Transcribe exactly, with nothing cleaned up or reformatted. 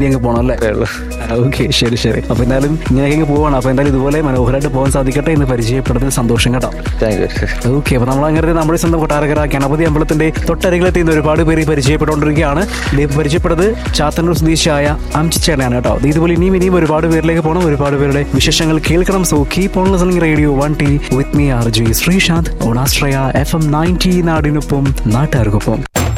നീന്തി അങ്ങ് പോകണം അല്ലേ? ഓക്കെ, ശരി ശരി. അപ്പൊ എന്തായാലും ഇങ്ങനെയൊക്കെ പോവാണ്. അപ്പൊ എന്തായാലും ഇതുപോലെ മനോഹരമായിട്ട് പോകാൻ സാധിക്കട്ടെ എന്ന് പരിചയപ്പെടുന്നതിൽ സന്തോഷം കേട്ടോ. ഓക്കെ, അപ്പൊ നമ്മൾ അങ്ങനെ നമ്മുടെ സ്വന്തം കൊട്ടാരക്കര ഗണപതി അമ്പലത്തിന്റെ തൊട്ടരികിലെത്തിയുന്ന ഒരുപാട് പേര് പരിചയപ്പെട്ടുകൊണ്ടിരിക്കുകയാണ്. പരിചയപ്പെട്ടത് ചാത്തന്നൂർ സ്വദേശിയായ അംചിച്ചേട്ടനാണ് കേട്ടോ. ഇതുപോലെ ഇനിയും ഇനിയും ഒരുപാട് പേരിലേക്ക് പോകണം, ഒരുപാട് പേരുടെ വിശേഷങ്ങൾ കേൾക്കണം. So keep on listening radio one T with me R J Sreesanth on Ashraya F M ninety, നാടിനൊപ്പം നാട്ടുകാർക്കൊപ്പം.